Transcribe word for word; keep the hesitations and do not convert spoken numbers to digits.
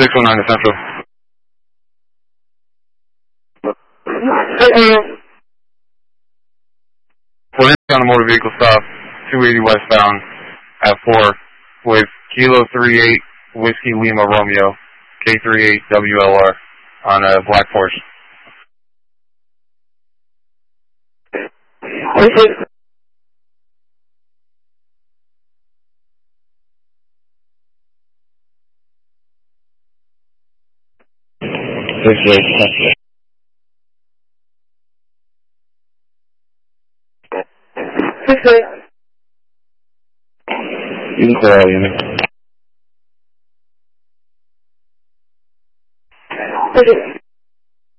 six one nine to Central. We're on a motor vehicle stop, two eighty westbound at four with Kilo three eight Whiskey Lima Romeo, K three eight W L R on a black Porsche. Six eight. Six eight. You can clear all units. Okay.